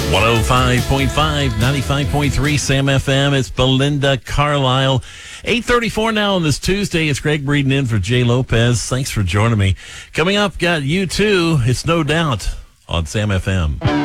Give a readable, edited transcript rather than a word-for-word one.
105.5, 95.3 Sam FM. It's Belinda Carlisle. 8:34 now on this Tuesday. It's Greg Breeden in for Jay Lopez. Thanks for joining me. Coming up, got U2. It's No Doubt on Sam FM.